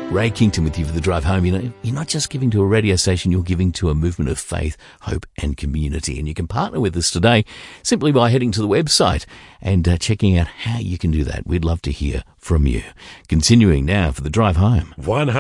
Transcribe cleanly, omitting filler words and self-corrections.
Ray Kington with you for the drive home. You know, you're not just giving to a radio station, you're giving to a movement of faith, hope and community. And you can partner with us today simply by heading to the website and checking out how you can do that. We'd love to hear from you. Continuing now for the drive home.